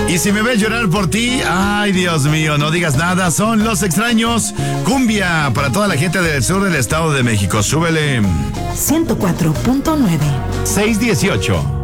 Y si me ves llorar por ti, ay Dios mío, no digas nada, son Los Extraños. Cumbia para toda la gente del sur del Estado de México. Súbele. 104.9. 618.